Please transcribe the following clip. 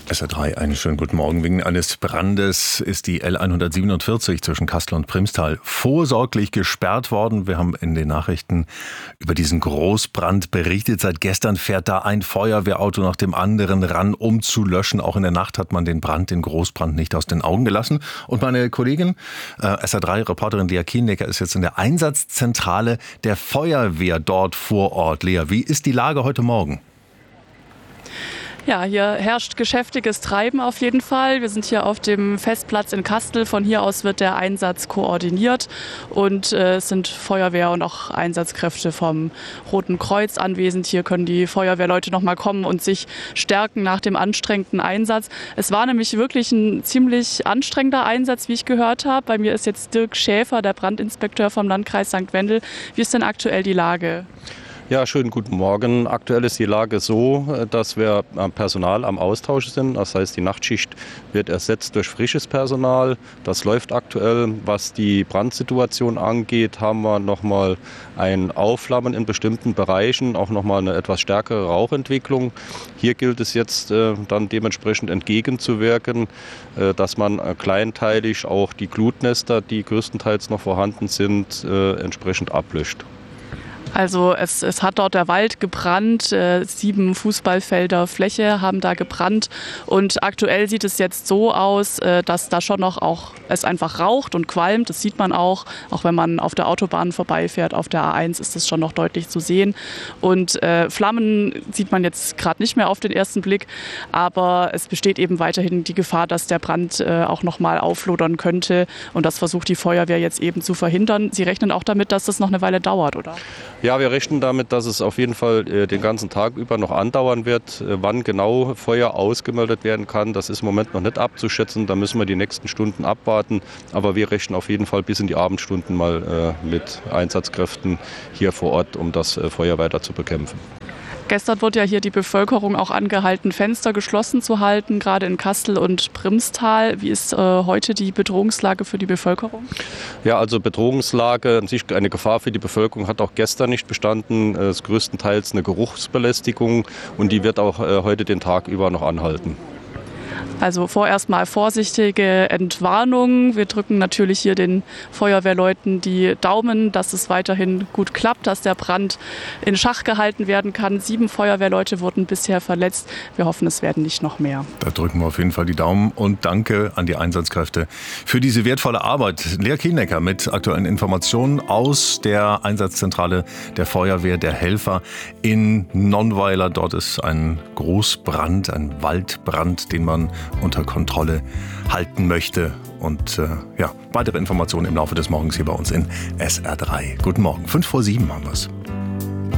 SR3, einen schönen guten Morgen. Wegen eines Brandes ist die L147 zwischen Kastel und Primstal vorsorglich gesperrt worden. Wir haben in den Nachrichten über diesen Großbrand berichtet. Seit gestern fährt da ein Feuerwehrauto nach dem anderen ran, um zu löschen. Auch in der Nacht hat man den Großbrand nicht aus den Augen gelassen. Und meine Kollegin, SR3-Reporterin Lea Kienlecker, ist jetzt in der Einsatzzentrale der Feuerwehr dort vor Ort. Lea, wie ist die Lage heute Morgen? Ja, hier herrscht geschäftiges Treiben auf jeden Fall. Wir sind hier auf dem Festplatz in Kastel. Von hier aus wird der Einsatz koordiniert und es sind Feuerwehr und auch Einsatzkräfte vom Roten Kreuz anwesend. Hier können die Feuerwehrleute noch mal kommen und sich stärken nach dem anstrengenden Einsatz. Es war nämlich wirklich ein ziemlich anstrengender Einsatz, wie ich gehört habe. Bei mir ist jetzt Dirk Schäfer, der Brandinspekteur vom Landkreis St. Wendel. Wie ist denn aktuell die Lage? Ja, schönen guten Morgen. Aktuell ist die Lage so, dass wir Personal am Austausch sind. Das heißt, die Nachtschicht wird ersetzt durch frisches Personal. Das läuft aktuell. Was die Brandsituation angeht, haben wir nochmal ein Aufflammen in bestimmten Bereichen, auch nochmal eine etwas stärkere Rauchentwicklung. Hier gilt es jetzt dann dementsprechend entgegenzuwirken, dass man kleinteilig auch die Glutnester, die größtenteils noch vorhanden sind, entsprechend ablöscht. Also es hat dort der Wald gebrannt, 7 Fußballfelder Fläche haben da gebrannt und aktuell sieht es jetzt so aus, dass da schon noch auch es einfach raucht und qualmt. Das sieht man auch wenn man auf der Autobahn vorbeifährt, auf der A1 ist das schon noch deutlich zu sehen. Und Flammen sieht man jetzt gerade nicht mehr auf den ersten Blick, aber es besteht eben weiterhin die Gefahr, dass der Brand auch noch mal auflodern könnte und das versucht die Feuerwehr jetzt eben zu verhindern. Sie rechnen auch damit, dass das noch eine Weile dauert, oder? Ja, wir rechnen damit, dass es auf jeden Fall den ganzen Tag über noch andauern wird. Wann genau Feuer ausgemeldet werden kann, das ist im Moment noch nicht abzuschätzen. Da müssen wir die nächsten Stunden abwarten. Aber wir rechnen auf jeden Fall bis in die Abendstunden mal mit Einsatzkräften hier vor Ort, um das Feuer weiter zu bekämpfen. Gestern wurde ja hier die Bevölkerung auch angehalten, Fenster geschlossen zu halten, gerade in Kastel und Primstal. Wie ist heute die Bedrohungslage für die Bevölkerung? Ja, also Bedrohungslage, an sich eine Gefahr für die Bevölkerung hat auch gestern nicht bestanden. Es ist größtenteils eine Geruchsbelästigung und die wird auch heute den Tag über noch anhalten. Also vorerst mal vorsichtige Entwarnung. Wir drücken natürlich hier den Feuerwehrleuten die Daumen, dass es weiterhin gut klappt, dass der Brand in Schach gehalten werden kann. 7 Feuerwehrleute wurden bisher verletzt. Wir hoffen, es werden nicht noch mehr. Da drücken wir auf jeden Fall die Daumen und danke an die Einsatzkräfte für diese wertvolle Arbeit. Lea Kienlecker mit aktuellen Informationen aus der Einsatzzentrale der Feuerwehr, der Helfer in Nonnweiler. Dort ist ein Großbrand, ein Waldbrand, den man unter Kontrolle halten möchte. Und weitere Informationen im Laufe des Morgens hier bei uns in SR3. Guten Morgen, 6:55 haben wir es.